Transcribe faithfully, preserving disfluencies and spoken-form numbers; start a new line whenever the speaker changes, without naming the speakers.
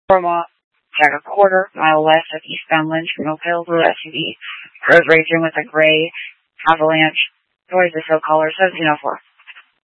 from a like a quarter mile west of eastbound Lynch from Oak Hill Blue S U V. Road raging with a gray Avalanche. Noise is so color seventeen oh four.